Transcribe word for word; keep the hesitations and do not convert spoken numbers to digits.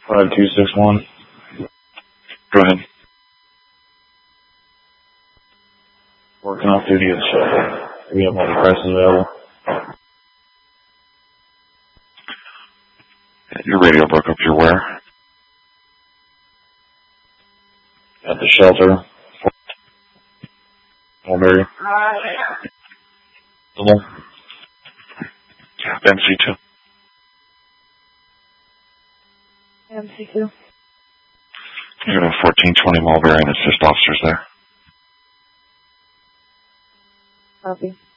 five two six one. Go ahead. Working off duty at the shelter. We have all the prices available. Your radio broke up. You're where? At the shelter. Mulberry. Double. M C two. M C two. You're going to fourteen twenty Mulberry and assist officers there. Copy.